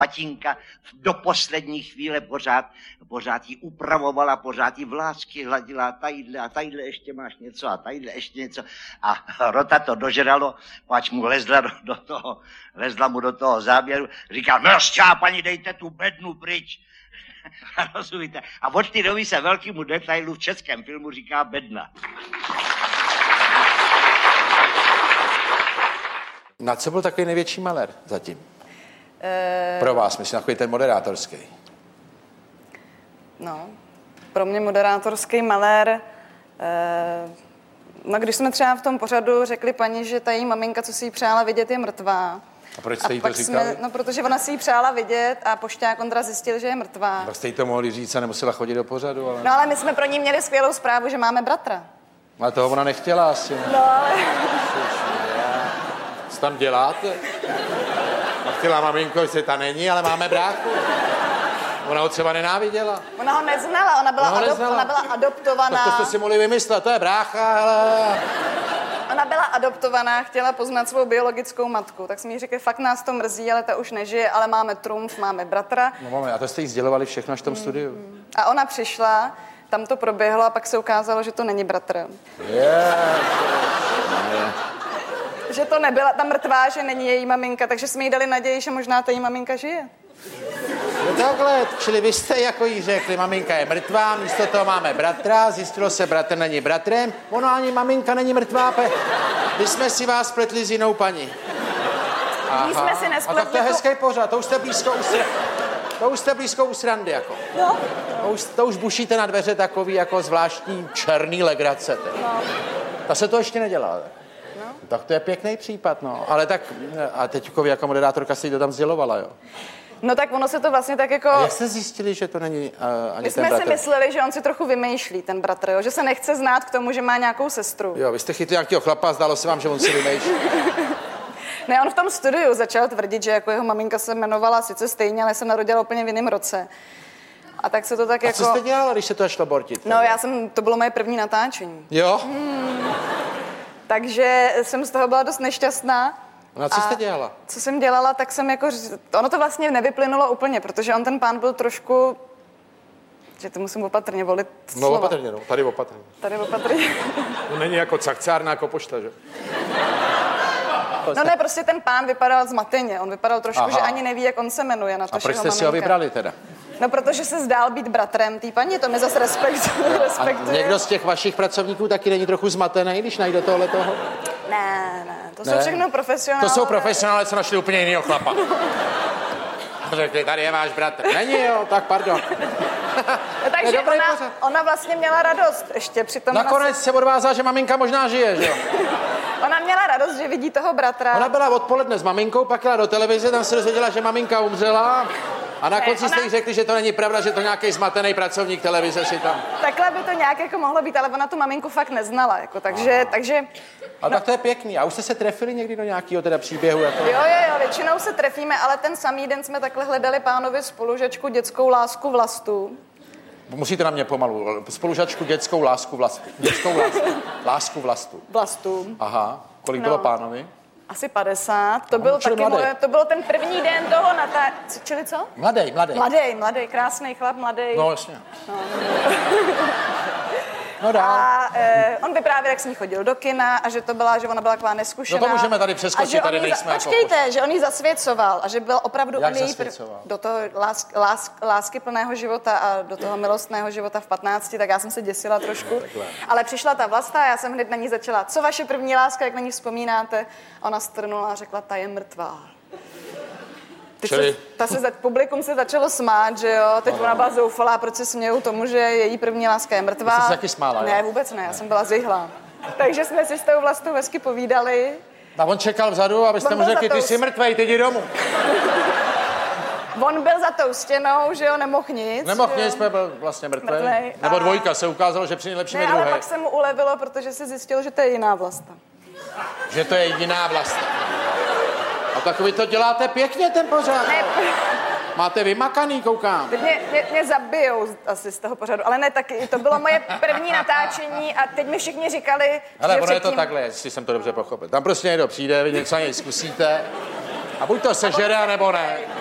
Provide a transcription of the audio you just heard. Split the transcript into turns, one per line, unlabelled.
tatínka do poslední chvíle pořád ji upravovala, pořád ji vlásky hladila a tadyhle ještě máš něco a tadyhle ještě něco. A Rota to dožralo, pač mu lezla mu do toho záběru, říkal, paní, dejte tu bednu pryč. Rozumíte? A od té doby se velkému detailu v českém filmu říká bedna.
Na co byl takový největší malér zatím? Pro vás, myslím, takový ten moderátorský.
No, pro mě moderátorský malér... No, když jsme třeba v tom pořadu řekli paní, že ta její maminka, co si jí přála vidět, je mrtvá.
A proč jste jí to říkali?
No, protože ona si jí přála vidět a pošťák Ondra zjistil, že je mrtvá.
Tak jste jí to mohli říct a nemusela chodit do pořadu, ale...
No, ale my jsme pro ní měli skvělou zprávu, že máme bratra.
Ale toho ona nechtěla asi.
No, ale...
Co tam děláte? A chtěla maminko, že ta není, ale máme bráchu. Ona ho třeba nenáviděla.
Ona ho neznala, ona byla adoptovaná.
Tak to jste si mohli vymyslet, to je brácha, ale...
Ona byla adoptovaná, chtěla poznat svou biologickou matku, tak jsme jí řekli, fakt nás to mrzí, ale ta už nežije, ale máme trumf, máme bratra.
No máme, a to jste jí sdělovali všechno až v tom studiu.
A ona přišla, tam to proběhlo a pak se ukázalo, že to není bratr. Že to nebyla ta mrtvá, že není její maminka, takže jsme jí dali naději, že možná ta její maminka žije.
No takhle, čili vy jste jako jí řekli, maminka je mrtvá, místo toho máme bratra, zjistilo se, bratr není bratrem, ono ani maminka není mrtvá, my jsme si vás spletli s jinou paní.
My jsme si nespletli.
A tak to je hezký pořad, to už jste blízko u srandy, jako.
No.
To už bušíte na dveře takový jako zvláštní černý legrace. No. Ta se to ještě nedělá. No. Tak to je pěkný případ, no. Ale tak, a teď jako moderátorka si to tam sdělovala, jo.
No tak ono se to vlastně tak jako...
A jak jste zjistili, že to není ani
my
ten bratr?
My jsme si mysleli, že on si trochu vymýšlí, ten bratr, jo? Že se nechce znát k tomu, že má nějakou sestru.
Jo, vy jste chytli nějakého chlapa a zdálo se vám, že on si vymýšlí.
Ne, on v tom studiu začal tvrdit, že jako jeho maminka se jmenovala sice stejně, ale se narodila úplně v jiném roce. A tak se to tak jako...
A co jste dělala, když se to šlo bortit?
No, to bylo moje první natáčení.
Jo?
Takže jsem z toho byla dost nešťastná.
No a co jste dělala?
Co jsem dělala, tak jsem jako... Ono to vlastně nevyplynulo úplně, protože on ten pán byl trošku... Že to musím opatrně volit slova.
No opatrně, no. Tady opatrně.
Tady opatrně.
To není jako cakcárna, jako pošta, že?
No ne, prostě ten pán vypadal zmateně. On vypadal trošku, že ani neví, jak on se jmenuje.
A proč jste si ho vybrali teda?
No, protože se zdál být bratrem té paní, to mi zase respektuje.
A někdo z těch vašich pracovníků taky není trochu zmatený, když najde tohle toho?
Ne, to jsou všechno profesionálové.
To jsou profesionálové, co našli úplně jinýho chlapa. Řekli, tady je váš bratr. Není, jo, tak pardon.
No, takže ona vlastně měla radost ještě při tom.
Nakonec se odvázala, že maminka možná žije, že jo?
Ona měla radost, že vidí toho bratra.
Ona byla odpoledne s maminkou, pak jela do televize, tam se dozvěděla, že maminka umřela. A na konci jste jí řekli, že to není pravda, že to nějaký zmatený pracovník televize si tam...
Takhle by to nějak jako mohlo být, ale ona tu maminku fakt neznala, jako, takže...
A tak to je pěkný. A už jste se trefili někdy do nějakého teda příběhu? Jako...
Jo, většinou se trefíme, ale ten samý den jsme takhle hledali pánovi spolužačku dětskou lásku vlastu.
Musíte na mě pomalu. Spolužačku dětskou lásku vlastu. Lásku vlastu.
Vlastu.
Aha. Kolik bylo pánovi?
Asi 50. To byl taky to bylo ten první den toho čili co? Mladý, krásný chlap, mladý.
No, jasně.
No.
No dál.
A on vyprávěl, jak s ní chodil do kina a že ona byla taková neskušená.
No to můžeme tady přeskočit, tady nejsme
Počkejte, že on jí zasvěcoval a že byl opravdu
jak zasvěcoval?
Do toho lásky plného života a do toho milostného života v 15, tak já jsem se děsila trošku.
Takhle.
Ale přišla ta Vlasta a já jsem hned na ní začala, co vaše první láska, jak na ní vzpomínáte? A ona strnula a řekla, ta je mrtvá. Publikum se začalo smát, že jo, teď ona byla zoufalá, proč se smějou tomu, že její první láska je mrtvá.
Jste se taky smála,
Ne, vůbec ne, já jsem byla zihlá. Takže jsme si s tou Vlastou hezky povídali.
A on čekal vzadu, abyste mu řekli, ty jsi mrtvej, ty jdi domů.
On byl za tou stěnou, že jo, nemohl nic.
Jsme byl vlastně mrtvej. Nebo dvojka, se ukázalo, že při nejlepším je druhý.
Ale pak se mu ulevilo, protože se zjistilo, že to je jiná Vlasta.
Že to je jiná Vlasta. A tak vy to děláte pěkně, ten pořád.
Ne.
Máte vymakaný, koukám.
Mě zabijou asi z toho pořadu, ale ne taky. To bylo moje první natáčení a teď mi všichni říkali,
hele, ono je to takhle, jestli jsem to dobře pochopil. Tam prostě někdo přijde, vy něco na něj zkusíte a buď to sežere, nebo ne.